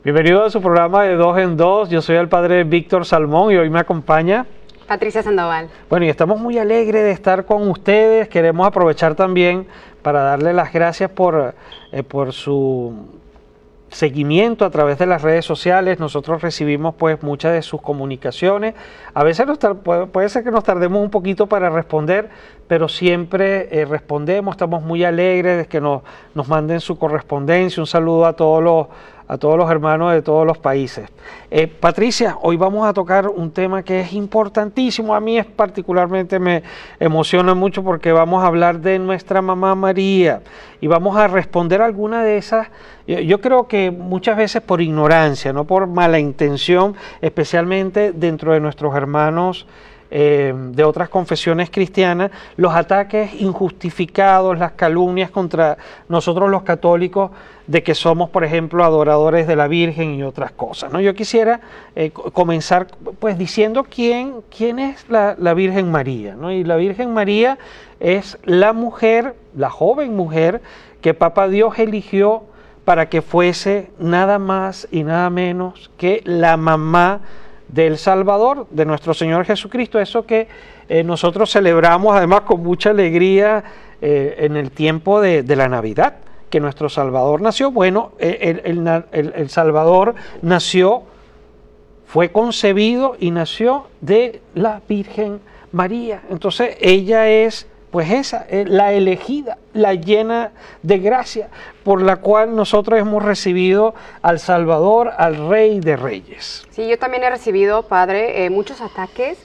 Bienvenido a su programa de Dos en Dos. Yo soy el padre Víctor Salmón y hoy me acompaña Patricia Sandoval. Bueno, y estamos muy alegres de estar con ustedes. Queremos aprovechar también para darle las gracias por su seguimiento a través de las redes sociales. Nosotros recibimos pues muchas de sus comunicaciones. A veces puede ser que nos tardemos un poquito para responder, pero siempre respondemos. Estamos muy alegres de que nos manden su correspondencia. Un saludo a todos los hermanos de todos los países. Patricia, hoy vamos a tocar un tema que es importantísimo. A mí particularmente me emociona mucho porque vamos a hablar de nuestra mamá María y vamos a responder alguna de esas. Yo creo que muchas veces por ignorancia, no por mala intención, especialmente dentro de nuestros hermanos de otras confesiones cristianas, los ataques injustificados, las calumnias contra nosotros los católicos de que somos, por ejemplo, adoradores de la Virgen y otras cosas, ¿no? Yo quisiera comenzar pues diciendo quién es la Virgen María, ¿no? Y la Virgen María es la mujer, la joven mujer que Papá Dios eligió para que fuese nada más y nada menos que la mamá del Salvador, de nuestro Señor Jesucristo. Eso que nosotros celebramos además con mucha alegría en el tiempo de la Navidad, que nuestro Salvador nació. Bueno, el Salvador nació, fue concebido y nació de la Virgen María. Entonces ella es pues esa, la elegida, la llena de gracia, por la cual nosotros hemos recibido al Salvador, al Rey de Reyes. Sí, yo también he recibido, padre, muchos ataques